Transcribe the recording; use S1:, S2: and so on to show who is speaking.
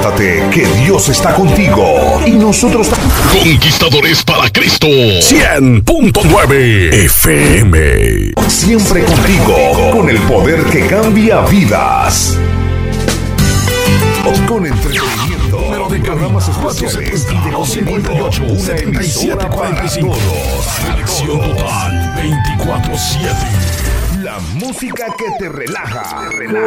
S1: levántate, que Dios está contigo. Y nosotros
S2: Conquistadores para Cristo 100.9 FM.
S1: Siempre contigo, con el poder que cambia vidas. Con entretenimiento,
S2: Número de
S1: programas
S2: cabina
S1: especiales y de contenido.
S2: 458-177-45. Selección total 24/7.
S1: La música que te relaja.